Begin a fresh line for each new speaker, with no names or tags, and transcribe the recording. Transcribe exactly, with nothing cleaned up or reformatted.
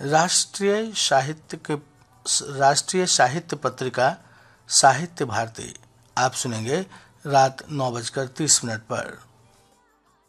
राष्ट्रीय साहित्य के राष्ट्रीय साहित्य पत्रिका साहित्य भारती आप सुनेंगे रात नौ बजकर तीस मिनट पर।